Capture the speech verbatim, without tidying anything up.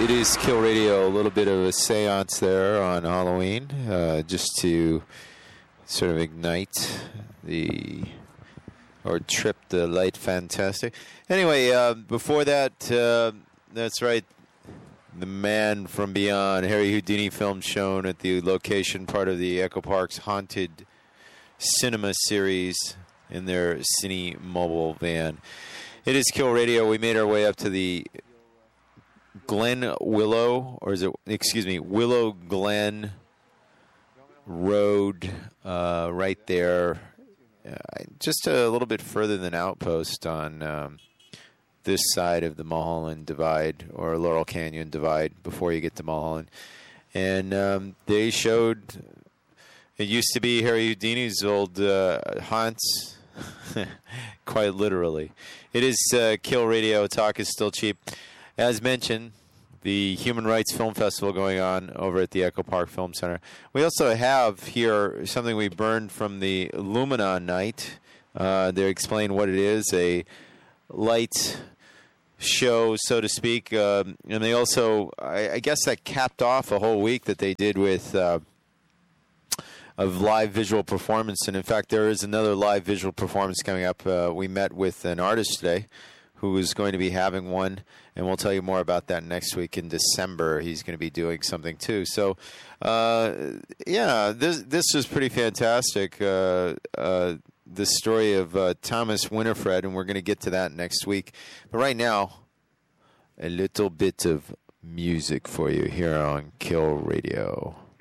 it is Kill Radio, a little bit of a seance there on Halloween, uh, just to sort of ignite the, or trip the light fantastic. Anyway, uh, before that, uh, that's right, the Man from Beyond, Harry Houdini film shown at the location, part of the Echo Park's Haunted Cinema series in their Cine Mobile van. It is Kill Radio. We made our way up to the Glen Willow, or is it, excuse me, Willow Glen Road, uh, right there, uh, just a little bit further than Outpost on um, this side of the Mulholland Divide, or Laurel Canyon Divide, before you get to Mulholland. And um, they showed, it used to be Harry Houdini's old uh, haunts, quite literally. It is uh, Kill Radio. Talk is still cheap. As mentioned, the Human Rights Film Festival going on over at the Echo Park Film Center. We also have here something we burned from the Lumina night. Uh, they explain what it is, a light show, so to speak. Um, and they also, I, I guess that capped off a whole week that they did with uh, of live visual performance. And in fact, there is another live visual performance coming up. Uh, we met with an artist today who is going to be having one, and we'll tell you more about that next week in December. He's going to be doing something too. So, uh, yeah, this this was pretty fantastic. Uh, uh, the story of uh, Thomas Winifred, and we're going to get to that next week. But right now, a little bit of music for you here on Kill Radio.